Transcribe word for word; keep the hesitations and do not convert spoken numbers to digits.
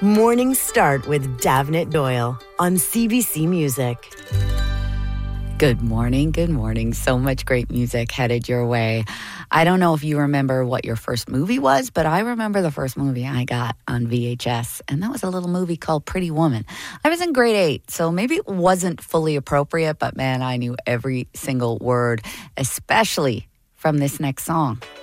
Mornings start with Davnit Doyle on C B C Music. Good morning, good morning. So much great music headed your way. I don't know if you remember what your first movie was, but I remember the first movie I got on V H S, and that was a little movie called Pretty Woman. I was in grade eight, so maybe it wasn't fully appropriate, but man, I knew every single word, especially from this next song.